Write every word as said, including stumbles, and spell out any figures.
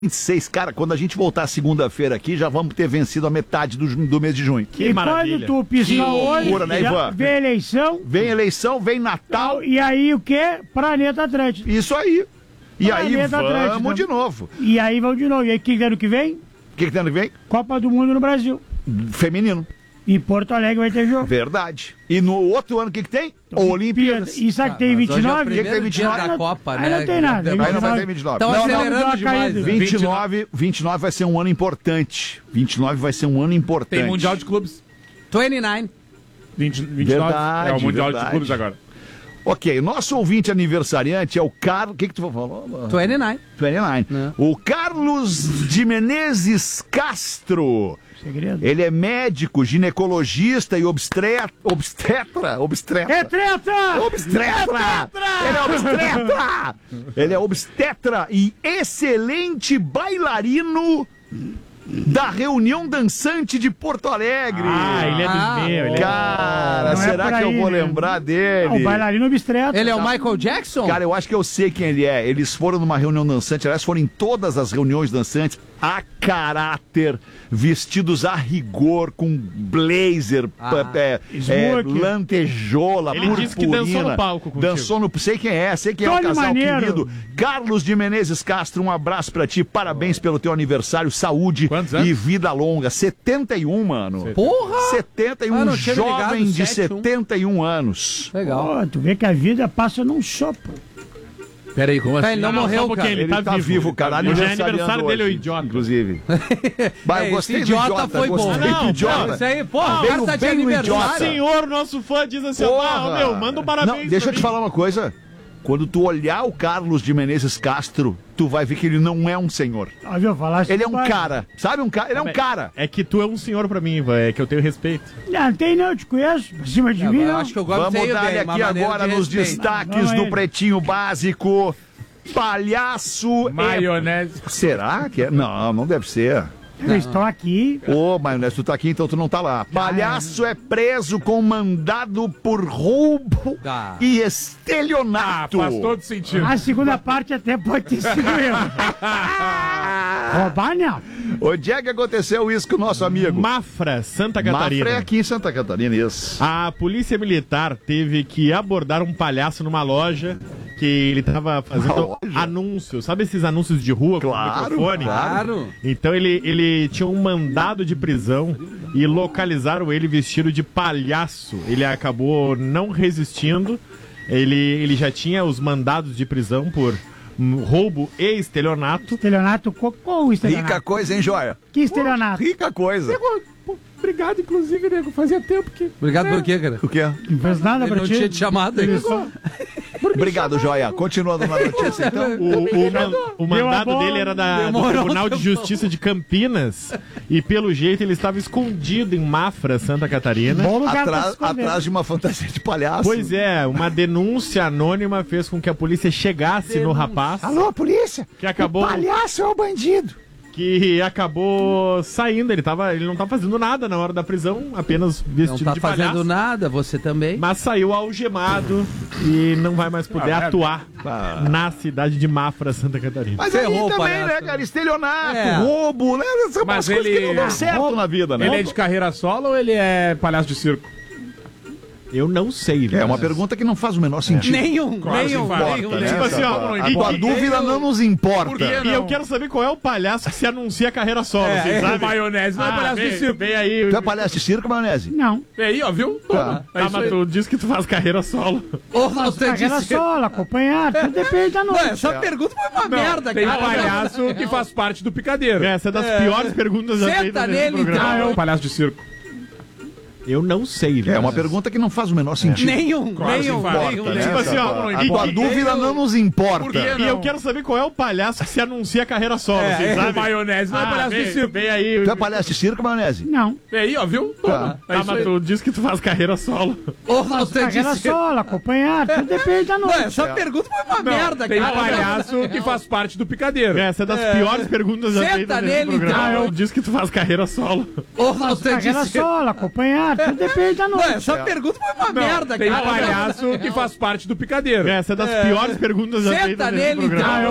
vinte e seis, cara, quando a gente voltar segunda-feira aqui, já vamos ter vencido a metade do, do mês de junho. Que e maravilha. Quando tu pisca o olho, né, Ivan? Vem eleição. Vem eleição, vem Natal. E aí o quê? Planeta Atlântico. Isso aí. E Planeta aí vamos Atlântico. de novo. E aí vamos de novo. E aí o que que ano que vem? O que que ano que vem? Copa do Mundo no Brasil. Feminino. E Porto Alegre vai ter jogo. Verdade. E no outro ano o que que tem? Olimpíadas. E sabe que tem vinte e nove? O que que tem vinte e nove? da Copa, Aí né? não tem nada. Aí não vai ter vinte e nove. Estão Não, acelerando não, demais. né? vinte e nove, vinte e nove vai ser um ano importante. vinte e nove vai ser um ano importante. Tem Mundial de Clubes. vinte e nove. vinte, vinte e nove Verdade, é o Mundial verdade. de Clubes agora. Ok, o nosso ouvinte aniversariante é o Carlos... O que que tu falou? vinte e nove. vinte e nove. É. O Carlos de Menezes Castro. Segredo. Ele é médico, ginecologista e obstre... obstetra. Obstetra. É treta! Obstetra! Ele é obstetra! Ele é obstetra e excelente bailarino da Reunião Dançante de Porto Alegre. Ah, ele é dos Ah, meus. Ele é... Cara, Não é será por que eu aí, vou né? lembrar Ah, dele? o bailarino obstetra. Ele é o Michael Jackson? Cara, eu acho que eu sei quem ele é. Eles foram numa reunião dançante, aliás, foram em todas as reuniões dançantes, a caráter, vestidos a rigor, com blazer, Ah. é, é, Smoke. lantejola, Ele disse que purpurina. dançou no palco contigo. Dançou no... Sei quem é, sei quem é o Tony casal Maneiro. querido. Carlos de Menezes Castro, um abraço pra ti, parabéns pelo teu aniversário, saúde Quantos anos? e vida longa. setenta e um, mano. Porra! setenta e um, Ah, não tinha me ligado, jovem de sete um. setenta e um anos. Legal. Pô, tu vê que a vida passa num sopro. Peraí, como assim? Ah, ele não, Não, morreu, só um pouquinho, cara. ele Ele tá tá vivo, vivo, ele cara. tá vivo. Hoje é aniversariando aniversário dele, o hoje, idiota. Inclusive. Bah, eu É, gostei esse do idiota idiota, foi bom. gostei Não, do idiota. Não, isso aí, porra, o Veio cara tá de bem no aniversário. idiota. Senhor, nosso fã, diz assim, Porra. ah, meu, manda um parabéns. Não, deixa eu pra te mim. falar uma coisa. Quando tu olhar o Carlos de Menezes Castro, tu vai ver que ele não é um senhor. Ah, viu? Falasse Ele é um bobagem. cara. Sabe um cara? Ele é um cara. É que tu é um senhor pra mim, Ivan, é que eu tenho respeito. Não, não tem não, eu te conheço. Por cima de É, mim, eu não. acho que eu gosto Vamos dele, dar uma aqui maneira agora de nos respeito. destaques Vamos do aí. Pretinho Básico. Palhaço é... Maionese. Será que é? Não, não deve ser. Eles estão aqui. Ô, Maionese, tu tá aqui, então tu não tá lá. Palhaço é preso com mandado por roubo Tá. e Ah, estelionato. faz todo sentido. A segunda parte até pode ter sido eu. Roubar, não. Onde é que aconteceu isso com o nosso amigo? Mafra, Santa Catarina. Mafra é aqui em Santa Catarina, isso. A polícia militar teve que abordar um palhaço numa loja que ele tava fazendo Uma loja? anúncios. Sabe esses anúncios de rua Claro, com microfone? Claro. Então ele, ele tinha um mandado de prisão e localizaram ele vestido de palhaço. Ele acabou não resistindo. Ele, ele já tinha os mandados de prisão por hum, roubo e estelionato. Estelionato, qual o estelionato? Rica coisa, hein, Joia? Que estelionato? Rica coisa. Obrigado, inclusive, nego. Fazia tempo que... Obrigado por quê, cara? O quê? Não fez nada Ele pra não ti? tinha te chamado aí. Obrigado, Joia. Continuando na notícia, então. O, o, man- o mandado Deu a dele era da, do Demorou Tribunal de um Justiça de Campinas e, pelo jeito, ele estava escondido em Mafra, Santa Catarina. Bom lugar pra se Atrás, esconder. atrás de uma fantasia de palhaço. Pois é, uma denúncia anônima fez com que a polícia chegasse no rapaz, Alô, polícia? que acabou, O palhaço é o bandido. que acabou saindo. Ele, tava, ele não tá fazendo nada na hora da prisão, apenas Não vestido tá de fazendo palhaço. nada, você também. Mas saiu algemado e não vai mais poder Ah, atuar Ah. na cidade de Mafra, Santa Catarina. Mas Ferrou aí o também, palhaço, né, né? cara? Estelionato, É. roubo, né? São Mas umas coisas ele- que não dão certo na vida, né? Ele é de carreira solo ou ele é palhaço de circo? Eu não sei, É uma mas- pergunta que não faz o menor sentido. Nenhum, Claro nenhum, que faz, nenhum, né? nenhum. Tipo assim, ó, a e- tua e- dúvida não nos importa. E eu quero saber qual é o palhaço que se anuncia a carreira solo, É, vocês é, sabem? maionese não é palhaço vem, de circo. Vem aí. Tu é palhaço de circo, Maionese? Não. Vem aí, ó, viu? Tá. Tá, mas tu disse que tu faz carreira solo. Ô, Mas você carreira disse... solo, acompanhado, tudo depende da Não, noite. essa pergunta foi uma merda, Tem um cara. palhaço que faz parte do picadeiro. Essa é das piores perguntas já Senta feitas nele, nesse programa. então. Ah, é o palhaço de circo. Eu não sei, É uma pergunta que não faz o menor sentido. Nenhum, Claro nenhum, que faz. nenhum, né? nenhum. Tipo assim, ó, A e- tua e- dúvida não nos importa. E eu quero saber qual é o palhaço que se anuncia a carreira solo, É, vocês é, sabem? maionese não é palhaço vem, de circo. Vem aí. Tu é palhaço de circo, Maionese? Não. Vem aí, ó, viu? Tá. Tá, mas tu disse que tu faz carreira solo. Ô, você Carreira disse... solo, acompanhado, tudo depende da Não, noite. essa pergunta foi uma merda, Tem um cara. palhaço que faz parte do picadeiro. Essa é das piores perguntas já Senta feitas nesse nele, programa. então. Eu disse que tu faz carreira solo. Ô, você Carreira disse... solo, acompanhado, tudo depende da Não, noite. essa pergunta foi uma merda, Tem um cara. palhaço que faz parte do picadeiro. Essa é das piores perguntas já Senta feitas nesse nele, programa. então.